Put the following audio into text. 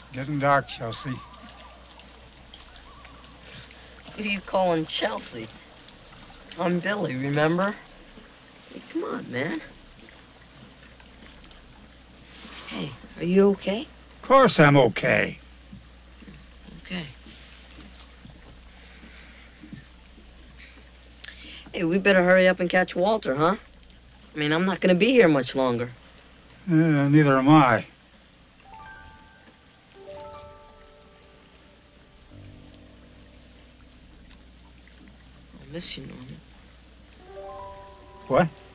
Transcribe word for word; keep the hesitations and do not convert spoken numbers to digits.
Getting dark, Chelsea. Who are you calling Chelsea? I'm Billy, remember? Hey, come on, man. Hey, are you okay? Of course I'm okay. Okay. Hey, we better hurry up and catch Walter, huh? I mean, I'm not gonna be here much longer. Uh, neither am I. I'll miss you, Norman. What?